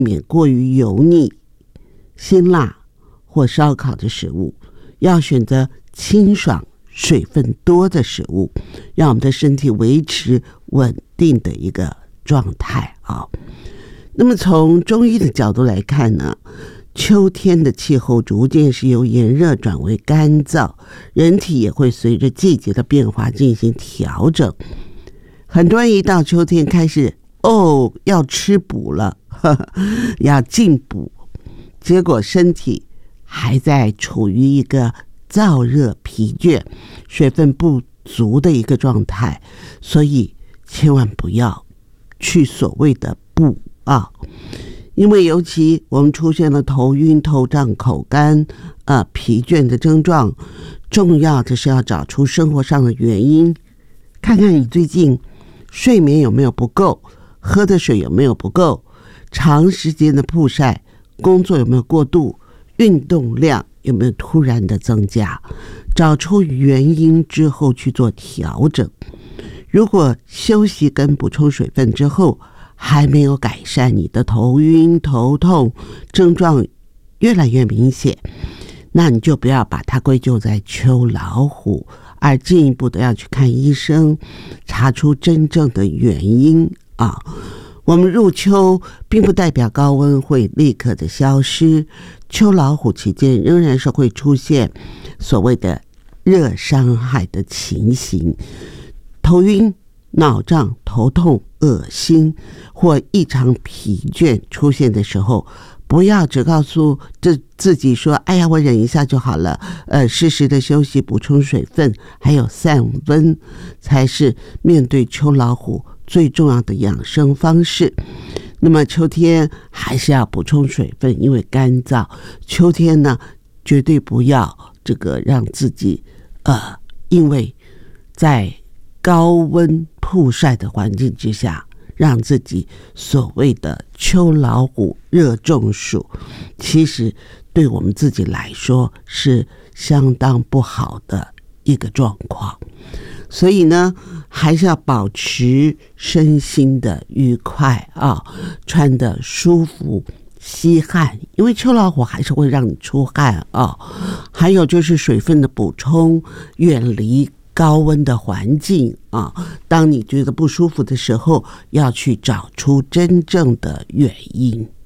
免过于油腻、辛辣或烧烤的食物，要选择清爽、水分多的食物，让我们的身体维持稳定的一个状态啊。那么从中医的角度来看呢，秋天的气候逐渐是由炎热转为干燥，人体也会随着季节的变化进行调整。很多人一到秋天开始要吃补了，要进补，结果身体还在处于一个燥热疲倦、水分不足的一个状态，所以千万不要去所谓的补啊。因为尤其我们出现了头晕、头胀、口干、疲倦的症状，重要的是要找出生活上的原因，看看你最近睡眠有没有不够，喝的水有没有不够，长时间的曝晒，工作有没有过度，运动量有没有突然的增加，找出原因之后去做调整。如果休息跟补充水分之后还没有改善，你的头晕头痛症状越来越明显，那你就不要把它归咎在秋老虎，而进一步的要去看医生，查出真正的原因啊。我们入秋并不代表高温会立刻的消失，秋老虎期间仍然是会出现所谓的热伤害的情形，头晕、脑胀、头痛、恶心或异常疲倦出现的时候，不要只告诉自己说哎呀我忍一下就好了，适时的休息、补充水分还有散温才是面对秋老虎最重要的养生方式。那么秋天还是要补充水分，因为干燥，秋天呢绝对不要让自己因为在高温曝晒的环境之下，让自己所谓的秋老虎热中暑，其实对我们自己来说是相当不好的一个状况。所以呢，还是要保持身心的愉快啊，穿的舒服，吸汗，因为秋老虎还是会让你出汗啊。还有就是水分的补充，远离高温的环境啊。当你觉得不舒服的时候，要去找出真正的原因。